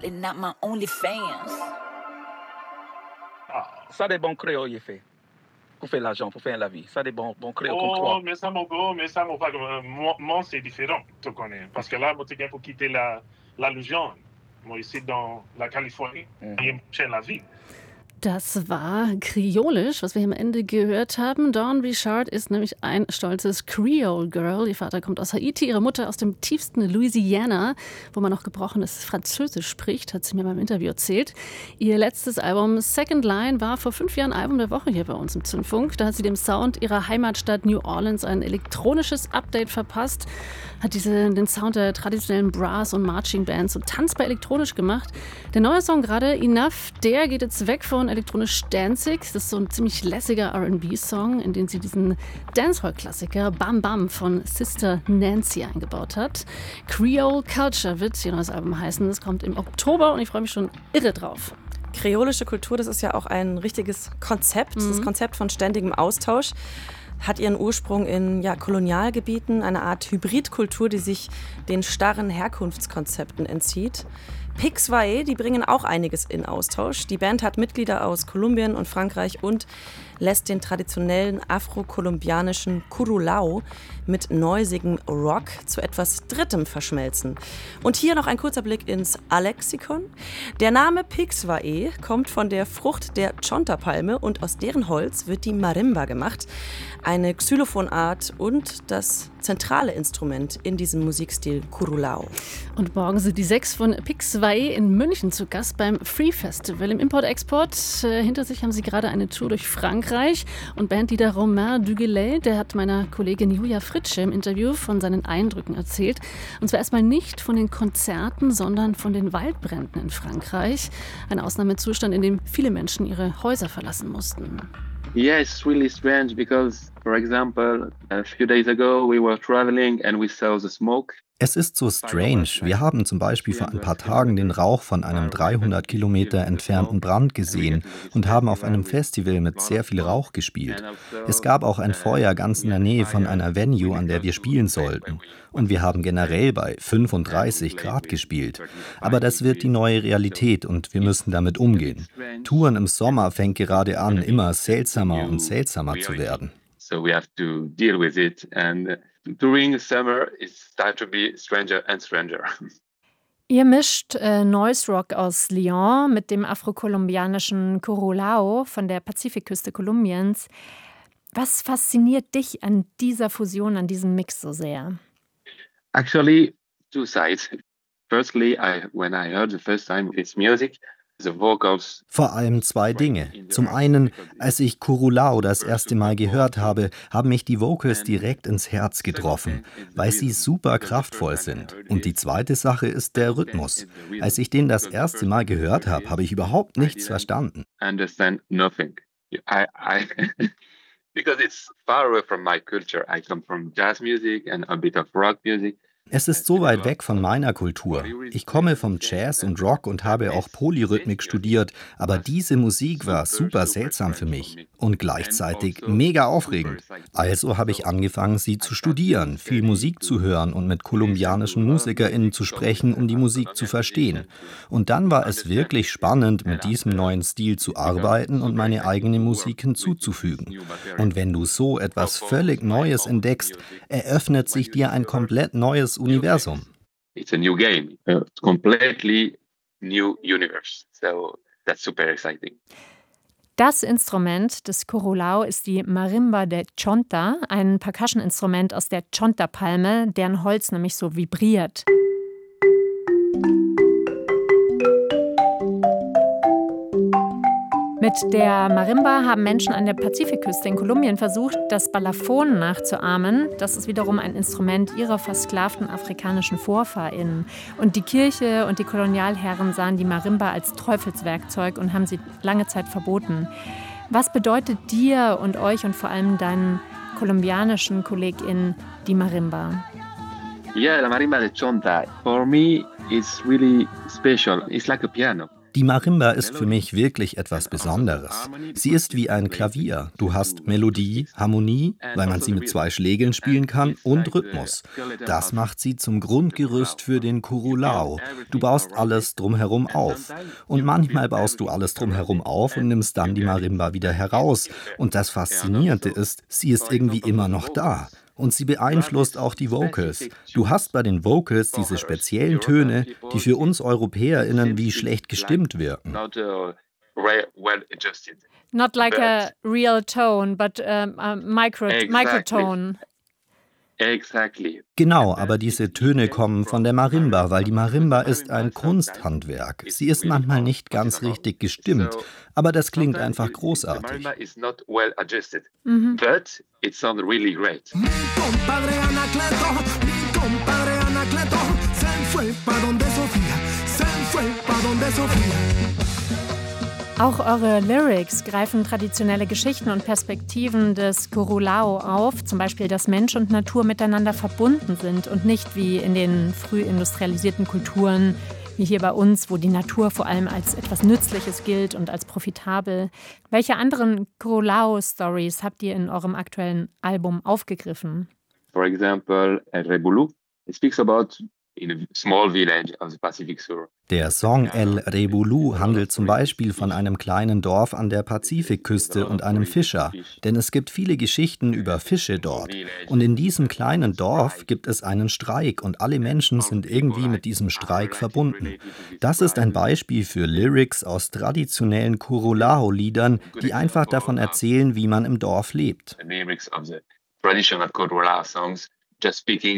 probably not my only fans. Ça des bons créoles, il fait. Pour faire l'argent, pour faire la vie. Ça des bons créoles comme toi. Oh, mais ça, moi, c'est différent, tu connais. Parce que là, moi, tu pour quitter la Légion. Moi, ici, dans la Californie, j'aime la vie. Das war Kriolisch, was wir hier am Ende gehört haben. Dawn Richard ist nämlich ein stolzes Creole Girl. Ihr Vater kommt aus Haiti, ihre Mutter aus dem tiefsten Louisiana, wo man noch gebrochenes Französisch spricht, hat sie mir beim Interview erzählt. Ihr letztes Album Second Line war vor 5 Jahren Album der Woche hier bei uns im Zündfunk. Da hat sie dem Sound ihrer Heimatstadt New Orleans ein elektronisches Update verpasst, hat den Sound der traditionellen Brass- und Marching-Bands so tanzbar elektronisch gemacht. Der neue Song gerade, Enough, der geht jetzt weg von elektronisch danzig. Das ist so ein ziemlich lässiger R&B-Song, in den sie diesen Dancehall-Klassiker Bam Bam von Sister Nancy eingebaut hat. Creole Culture wird ihr neues Album heißen. Das kommt im Oktober und ich freue mich schon irre drauf. Kreolische Kultur, das ist ja auch ein richtiges Konzept, das Konzept von ständigem Austausch. Hat ihren Ursprung in Kolonialgebieten, eine Art Hybridkultur, die sich den starren Herkunftskonzepten entzieht. Pixwaye, die bringen auch einiges in Austausch. Die Band hat Mitglieder aus Kolumbien und Frankreich und lässt den traditionellen afro-kolumbianischen Curulao mit neusigem Rock zu etwas Drittem verschmelzen. Und hier noch ein kurzer Blick ins Alexikon. Der Name Pixwaye kommt von der Frucht der Chonta-Palme und aus deren Holz wird die Marimba gemacht. Eine Xylophonart und das zentrale Instrument in diesem Musikstil Curulao. Und morgen sind die 6 von Pixwaye in München zu Gast beim Free Festival im Import-Export. Hinter sich haben sie gerade eine Tour durch Frankreich. Und Bandleader Romain Duguelet, der hat meiner Kollegin Julia Fritsche im Interview von seinen Eindrücken erzählt. Und zwar erstmal nicht von den Konzerten, sondern von den Waldbränden in Frankreich. Ein Ausnahmezustand, in dem viele Menschen ihre Häuser verlassen mussten. Yeah, it's really strange because, for example, a few days ago we were traveling and we saw the smoke. Es ist so strange. Wir haben zum Beispiel vor ein paar Tagen den Rauch von einem 300 Kilometer entfernten Brand gesehen und haben auf einem Festival mit sehr viel Rauch gespielt. Es gab auch ein Feuer ganz in der Nähe von einer Venue, an der wir spielen sollten. Und wir haben generell bei 35 Grad gespielt. Aber das wird die neue Realität und wir müssen damit umgehen. Touren im Sommer fängt gerade an, immer seltsamer und seltsamer zu werden. So we have to deal with it and during summer it starts to be stranger and stranger. Ihr mischt Noise Rock aus Lyon mit dem afrokolumbianischen Curulao von der Pazifikküste Kolumbiens. Was fasziniert dich an dieser Fusion, an diesem Mix so sehr? Actually, two sides. Firstly, when I heard the first time its music, the vocals. Vor allem 2 Dinge. Zum einen, als ich Curulao das erste Mal gehört habe, haben mich die Vocals direkt ins Herz getroffen, weil sie super kraftvoll sind. Und die zweite Sache ist der Rhythmus. Als ich den das erste Mal gehört habe, habe ich überhaupt nichts verstanden. Understand nothing. Because it's far away from my culture. I come from jazz music and a bit of rock music. Es ist so weit weg von meiner Kultur. Ich komme vom Jazz und Rock und habe auch Polyrhythmik studiert, aber diese Musik war super seltsam für mich und gleichzeitig mega aufregend. Also habe ich angefangen, sie zu studieren, viel Musik zu hören und mit kolumbianischen MusikerInnen zu sprechen, um die Musik zu verstehen. Und dann war es wirklich spannend, mit diesem neuen Stil zu arbeiten und meine eigene Musik hinzuzufügen. Und wenn du so etwas völlig Neues entdeckst, eröffnet sich dir ein komplett neues Universum. It's a new game, a completely new universe. So that's super exciting. Das Instrument des Curulao ist die Marimba de Chonta, ein Percussion-Instrument aus der Chonta-Palme, deren Holz nämlich so vibriert. Mit der Marimba haben Menschen an der Pazifikküste in Kolumbien versucht, das Balafon nachzuahmen. Das ist wiederum ein Instrument ihrer versklavten afrikanischen VorfahrInnen. Und die Kirche und die Kolonialherren sahen die Marimba als Teufelswerkzeug und haben sie lange Zeit verboten. Was bedeutet dir und euch und vor allem deinen kolumbianischen KollegInnen die Marimba? Yeah, la marimba de Chonta, for me, it's really special. It's like a piano. Die Marimba ist für mich wirklich etwas Besonderes. Sie ist wie ein Klavier. Du hast Melodie, Harmonie, weil man sie mit 2 Schlägeln spielen kann, und Rhythmus. Das macht sie zum Grundgerüst für den Curulao. Du baust alles drumherum auf. Und manchmal baust du alles drumherum auf und nimmst dann die Marimba wieder heraus. Und das Faszinierende ist, sie ist irgendwie immer noch da. Und sie beeinflusst auch die Vocals. Du hast bei den Vocals diese speziellen Töne, die für uns EuropäerInnen wie schlecht gestimmt wirken. Not like a real tone, but a microtone. Exactly. Genau, aber diese Töne kommen von der Marimba, weil die Marimba ist ein Kunsthandwerk. Sie ist manchmal nicht ganz richtig gestimmt, aber das klingt einfach großartig. But it sounds really great. Auch eure Lyrics greifen traditionelle Geschichten und Perspektiven des Curulao auf, zum Beispiel, dass Mensch und Natur miteinander verbunden sind und nicht wie in den früh industrialisierten Kulturen, wie hier bei uns, wo die Natur vor allem als etwas Nützliches gilt und als profitabel. Welche anderen Curulao-Stories habt ihr in eurem aktuellen Album aufgegriffen? For example, El Rebulu. It speaks about in a small village of the Pacific Sur. Der Song El Rebulu handelt zum Beispiel von einem kleinen Dorf an der Pazifikküste und einem Fischer, denn es gibt viele Geschichten über Fische dort. Und in diesem kleinen Dorf gibt es einen Streik und alle Menschen sind irgendwie mit diesem Streik verbunden. Das ist ein Beispiel für Lyrics aus traditionellen Curulao-Liedern, die einfach davon erzählen, wie man im Dorf lebt. The lyrics of the traditional Curulao songs just speaking